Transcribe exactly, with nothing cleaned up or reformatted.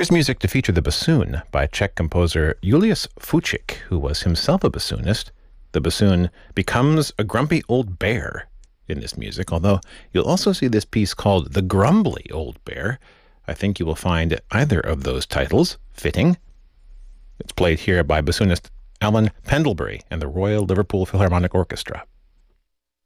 Here's music to feature the bassoon by Czech composer Julius Fučík, who was himself a bassoonist. The bassoon becomes a grumpy old bear in this music, although you'll also see this piece called The Grumbly Old Bear. I think you will find either of those titles fitting. It's played here by bassoonist Alan Pendlebury and the Royal Liverpool Philharmonic Orchestra.